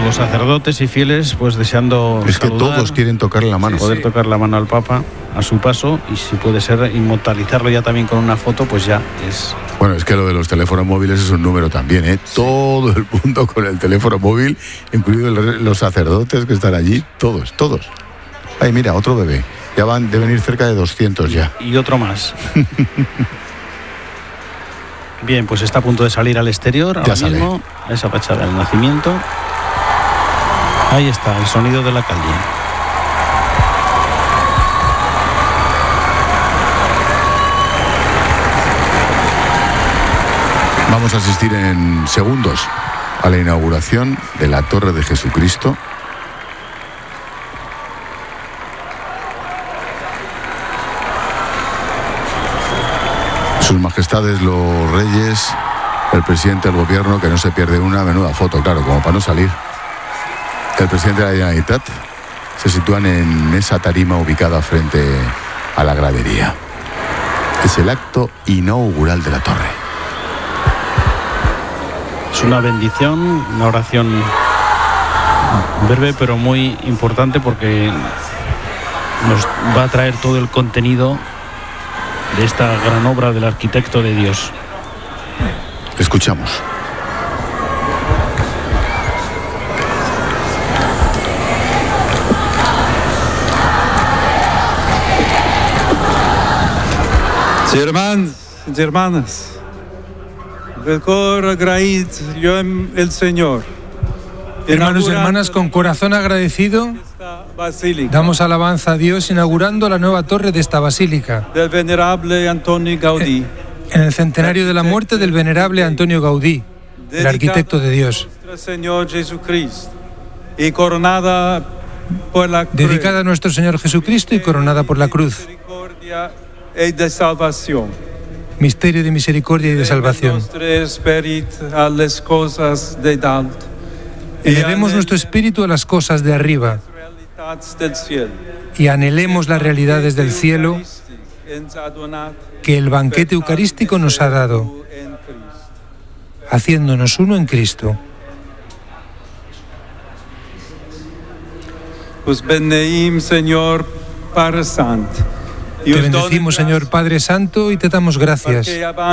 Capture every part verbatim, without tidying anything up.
los sacerdotes y fieles pues deseando es que saludar, todos quieren tocarle la mano. poder Sí. tocar la mano al Papa a su paso, y si puede ser inmortalizarlo ya también con una foto, pues ya es... Bueno, es que lo de los teléfonos móviles es un número también, ¿eh? Todo el mundo con el teléfono móvil, incluidos los sacerdotes que están allí, todos, todos. Ay, mira, otro bebé. Ya van, deben ir cerca de doscientos ya. Y otro más. Bien, pues está a punto de salir al exterior ahora Ya mismo, a esa fachada del nacimiento. Ahí está, el sonido de la calle. Vamos a asistir en segundos a la inauguración de la Torre de Jesucristo. Sus majestades los reyes, el presidente del gobierno, que no se pierde una menuda foto, claro, como para no salir. El presidente de la Generalitat se sitúan en esa tarima ubicada frente a la gradería. Es el acto inaugural de la torre. Es una bendición, una oración breve pero muy importante, porque nos va a traer todo el contenido de esta gran obra del arquitecto de Dios. Escuchamos. Germans, germanas, de cor agraït, yo el Señor. Hermanos y hermanas, con corazón agradecido, damos alabanza a Dios inaugurando la nueva torre de esta basílica, del venerable Antonio Gaudí, en el centenario de la muerte del venerable Antonio Gaudí, el arquitecto de Dios. Señor Jesucristo, y coronada por la cruz, dedicada a nuestro Señor Jesucristo y coronada por la cruz. Y de salvación. Misterio de misericordia y de salvación. Elevemos nuestro espíritu a las cosas de arriba y anhelemos las realidades del cielo que el banquete eucarístico nos ha dado, haciéndonos uno en Cristo. Pues bendeim, Señor Padre Santo. Te bendecimos, Señor Padre Santo, y te damos gracias,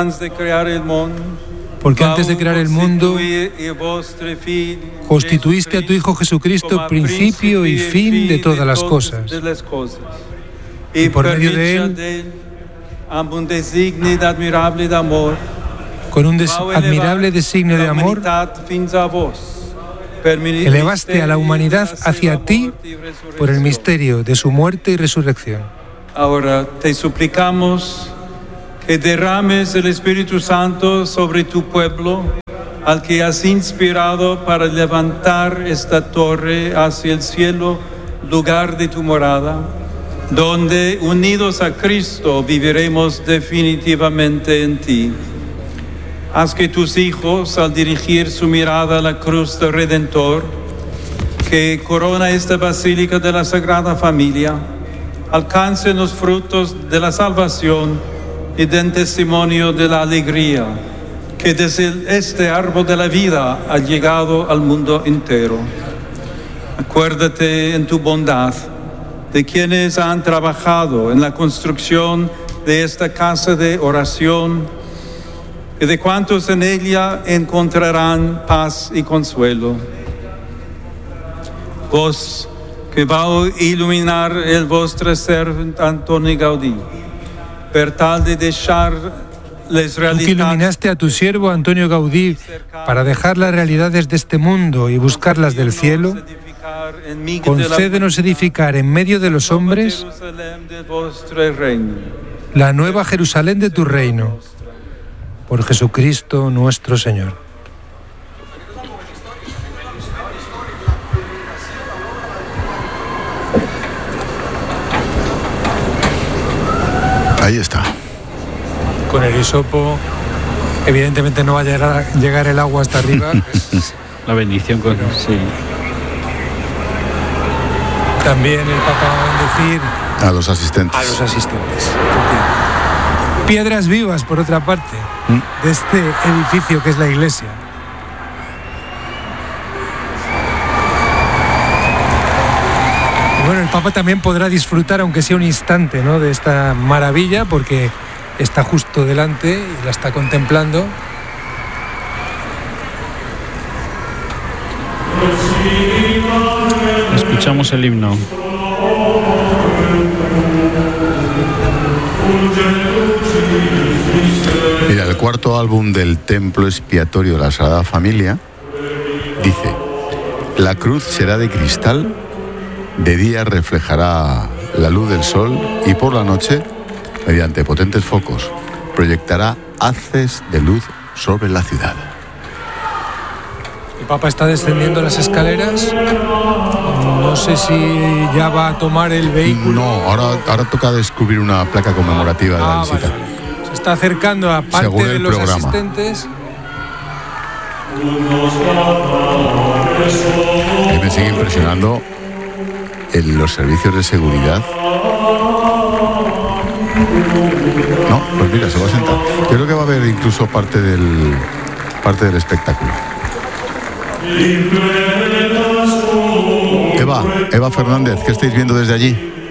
porque antes de crear el mundo constituiste a tu Hijo Jesucristo principio y fin de todas las cosas, y por medio de Él, con un des- admirable designio de amor, elevaste a la humanidad hacia ti por el misterio de su muerte y resurrección. Ahora te suplicamos que derrames el Espíritu Santo sobre tu pueblo, al que has inspirado para levantar esta torre hacia el cielo, lugar de tu morada, donde unidos a Cristo viviremos definitivamente en ti. Haz que tus hijos, al dirigir su mirada a la cruz del Redentor, que corona esta basílica de la Sagrada Familia, alcancen los frutos de la salvación y den testimonio de la alegría que desde este árbol de la vida ha llegado al mundo entero. Acuérdate en tu bondad de quienes han trabajado en la construcción de esta casa de oración y de cuantos en ella encontrarán paz y consuelo. Vos que va a iluminar el vostre servant Antonio Gaudí, per tal de dejar les Tú que realidades. iluminaste a tu siervo Antonio Gaudí para dejar las realidades de este mundo y buscarlas del cielo, concédenos edificar en medio de los hombres la nueva Jerusalén de tu reino, por Jesucristo nuestro Señor. Ahí está. Con el hisopo, evidentemente no va a llegar, llegar el agua hasta arriba. La bendición con... Sí. También el Papa va a bendecir A los asistentes. a los asistentes. Piedras vivas, por otra parte, de este edificio que es la iglesia. Bueno, el Papa también podrá disfrutar, aunque sea un instante, ¿no?, de esta maravilla, porque está justo delante y la está contemplando. Escuchamos el himno. Mira, el cuarto álbum del Templo Expiatorio de la Sagrada Familia dice: la cruz será de cristal, de día reflejará la luz del sol y por la noche, mediante potentes focos, proyectará haces de luz sobre la ciudad. El Papa está descendiendo las escaleras. No sé si ya va a tomar el vehículo. No, ahora, ahora toca descubrir una placa conmemorativa de la Ah, visita. vale. Se está acercando a parte Según de el los programa. asistentes. A mí me sigue impresionando en los servicios de seguridad. No, pues mira, se va a sentar. Yo creo que va a haber incluso parte del parte del espectáculo. Eva, Eva Fernández, ¿qué estáis viendo desde allí?